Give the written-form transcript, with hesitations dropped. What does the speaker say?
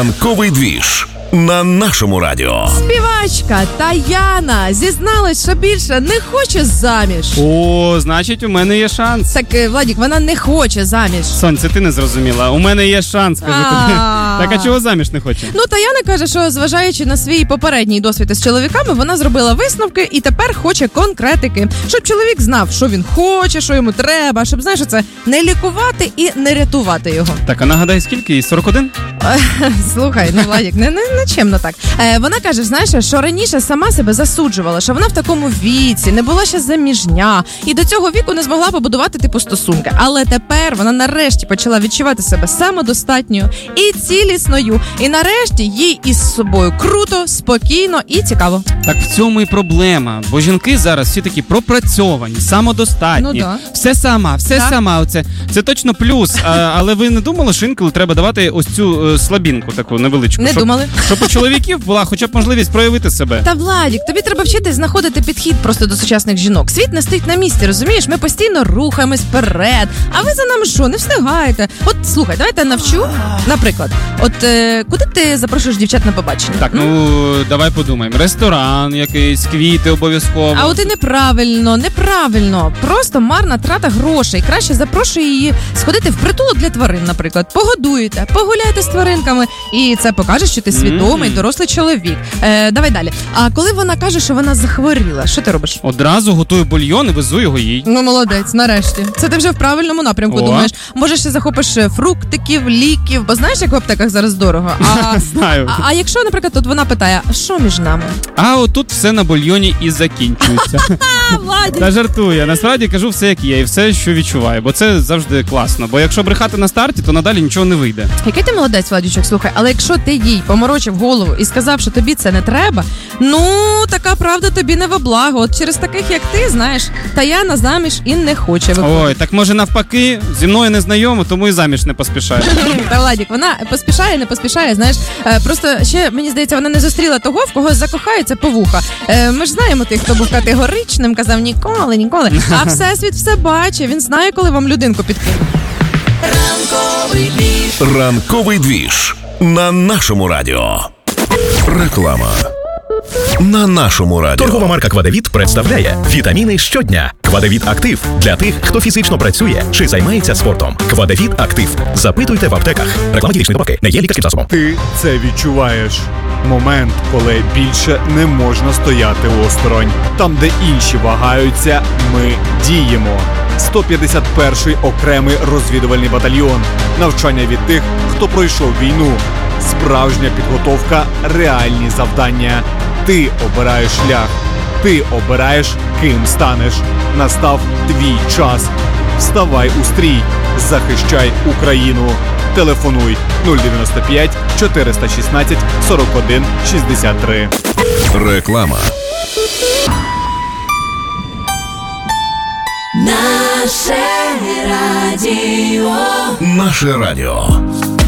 Ранковий двіж на нашому радіо. Співачка Таяна зізналась, що більше не хоче заміж. О, значить, у мене є шанс. Так, Владік, вона не хоче заміж. Сонь, це ти не зрозуміла. У мене є шанс, кажу тобі. Так, а чого заміж не хоче? Ну, Таяна каже, що зважаючи на свій попередній досвід із чоловіками, вона зробила висновки і тепер хоче конкретики. Щоб чоловік знав, що він хоче, що йому треба, щоб, знаєш, це не лікувати і не рятувати його. Так, а нагадай, скільки їй? 41? Слухай, ну, Владік, не чемно так. Вона каже, знаєш, що раніше сама себе засуджувала, що вона в такому віці, не була ще заміжня, і до цього віку не змогла побудувати типу стосунки. Але тепер вона нарешті почала відчувати себе самодостатньою і цілісною. І нарешті їй із собою круто, спокійно і цікаво. Так в цьому і проблема. Бо жінки зараз всі такі пропрацьовані, самодостатні. Ну, да. Все сама. Це точно плюс. Але ви не думали, що інколи треба давати ось цю слабінку таку невеличку? Не думали. Щоб у чоловіків була хоча б можливість проявити себе. Та, Владік, тобі треба вчитись знаходити підхід просто до сучасних жінок. Світ не стоїть на місці, розумієш? Ми постійно рухаємось вперед. А ви за нами що, не встигаєте? От, слухай, давайте навчу. Наприклад, куди ти запрошуєш дівчат на побачення? Так, давай подумаємо. Ресторан якийсь, квіти обов'язково. А от і неправильно. Просто марна трата грошей. Краще запрошуй її сходити в притулок для тварин, наприклад. Погодуєте, погуляйте з тваринками. І це покаже, що ти свідомий, дорослий чоловік. Давай далі. А коли вона каже, що вона захворіла, що ти робиш? Одразу готую бульйон і везу його їй. Ну, молодець, нарешті. Це ти вже в правильному напрямку думаєш. Може, ще захопиш фруктиків, ліків, бо знаєш, як в аптеках зараз дорого. Знаю. А якщо, наприклад, от вона питає, а що між нами? А отут все на бульйоні і закінчується. Владі! Та жартую. Насправді кажу все, як є, і все, що відчуваю. Бо це завжди класно. Бо якщо брехати на старті, то надалі нічого не вийде. Який ти молодець, Владючок, слухай, але якщо ти їй поморочив голову і сказав, що тобі це не треба, ну, така правда тобі не во благо. От через таких, як ти, знаєш, Таяна заміж і не хоче виходити. Ой, так може навпаки, зі мною не знайомо, тому і заміж не поспішає. Та, Владік, вона не поспішає, знаєш, просто ще, мені здається, вона не зустріла того, в кого закохається по вуха. Ми ж знаємо тих, хто був категоричним, казав ніколи. А Всесвіт все бачить, він знає, коли вам людинку підкине. Ранковий двіж на нашому радіо. Реклама на нашому радіо. Торгова марка «Квадевіт» представляє вітаміни щодня. «Квадевіт Актив» для тих, хто фізично працює чи займається спортом. «Квадевіт Актив». Запитуйте в аптеках. Реклама дієчної добавки не є лікарським засобом. Ти це відчуваєш. Момент, коли більше не можна стояти осторонь. Там, де інші вагаються, ми діємо. 151-й окремий розвідувальний батальйон. Навчання від тих, хто пройшов війну. Справжня підготовка, реальні завдання. Ти обираєш шлях. Ти обираєш, ким станеш. Настав твій час. Вставай у стрій. Захищай Україну. Телефонуй 095 416 41 63. Реклама. Наше радіо. Наше радіо.